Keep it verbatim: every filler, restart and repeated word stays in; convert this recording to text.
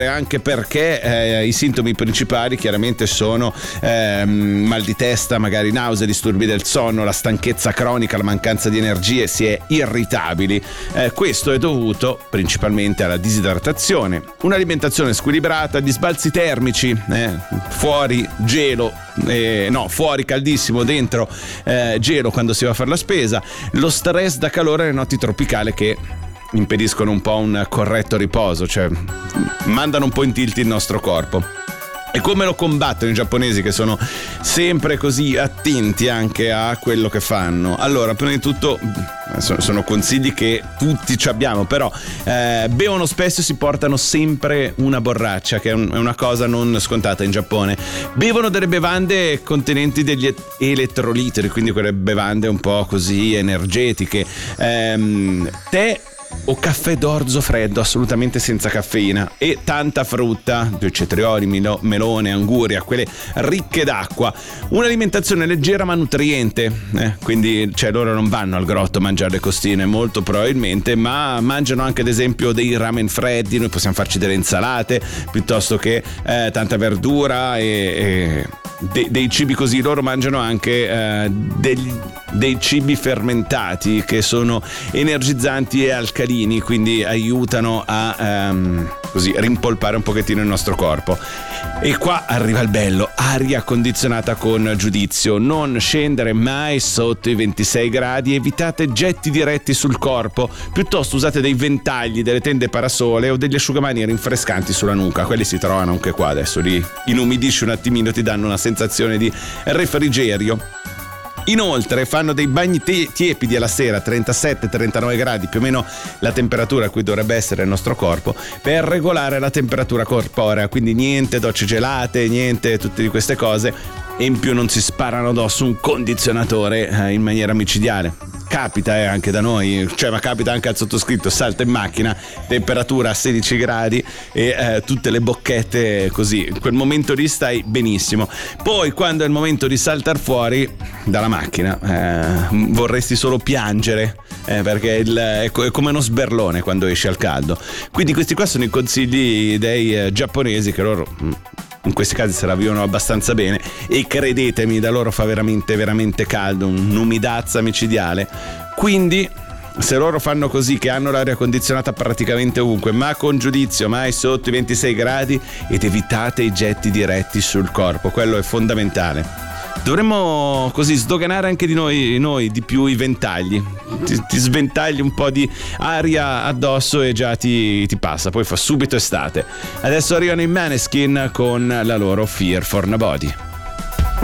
anche perché eh, i sintomi principali chiaramente sono eh, mal di testa, magari nausea, disturbi del sonno, la stanchezza cronica, la mancanza di energie, si è irritabili. Eh, questo è dovuto principalmente alla disidratazione, un'alimentazione squilibrata, gli sbalzi termici, eh, fuori gelo, eh, no, fuori caldissimo, dentro eh, gelo quando si va a fare la spesa, lo stress da calore alle notti tropicali che impediscono un po' un corretto riposo, cioè mandano un po' in tilt il nostro corpo. E come lo combattono i giapponesi, che sono sempre così attenti anche a quello che fanno? Allora, prima di tutto sono consigli che tutti ci abbiamo, però eh, bevono spesso e si portano sempre una borraccia, che è, un, è una cosa non scontata in Giappone. Bevono delle bevande contenenti degli elettroliti, quindi quelle bevande un po' così energetiche, ehm, tè o caffè d'orzo freddo, assolutamente senza caffeina, e tanta frutta, cetrioli, milo, melone, anguria, quelle ricche d'acqua. Un'alimentazione leggera ma nutriente, eh, quindi cioè, loro non vanno al grotto a mangiare le costine molto probabilmente, ma mangiano anche ad esempio dei ramen freddi. Noi possiamo farci delle insalate piuttosto che eh, tanta verdura e, e de, dei cibi così. Loro mangiano anche eh, degli, dei cibi fermentati che sono energizzanti e alcalini, quindi aiutano a um, così rimpolpare un pochettino il nostro corpo. E qua arriva il bello: aria condizionata con giudizio, non scendere mai sotto i ventisei gradi, evitate getti diretti sul corpo, piuttosto usate dei ventagli, delle tende parasole o degli asciugamani rinfrescanti sulla nuca. Quelli si trovano anche qua, adesso li inumidisci un attimino, ti danno una sensazione di refrigerio. Inoltre fanno dei bagni te- tiepidi alla sera, trentasette trentanove gradi, più o meno la temperatura a cui dovrebbe essere il nostro corpo, per regolare la temperatura corporea, quindi niente docce gelate, niente tutte di queste cose, e in più non si sparano addosso un condizionatore eh, in maniera micidiale. Capita eh, anche da noi, cioè ma capita anche al sottoscritto, salta in macchina, temperatura a sedici gradi e eh, tutte le bocchette così, in quel momento lì stai benissimo. Poi quando è il momento di saltar fuori dalla macchina eh, vorresti solo piangere, eh, perché il, è, co- è come uno sberlone quando esci al caldo. Quindi questi qua sono i consigli dei eh, giapponesi, che loro in questi casi se la vivono abbastanza bene, e credetemi, da loro fa veramente veramente caldo, un'umidazza micidiale. Quindi se loro fanno così, che hanno l'aria condizionata praticamente ovunque, ma con giudizio, mai sotto i ventisei gradi, ed evitate i getti diretti sul corpo, quello è fondamentale. Dovremmo così sdoganare anche di noi, noi di più i ventagli. Ti, ti sventagli un po' di aria addosso e già ti, ti passa, poi fa subito estate. Adesso arrivano i Maneskin con la loro Fear for Nobody.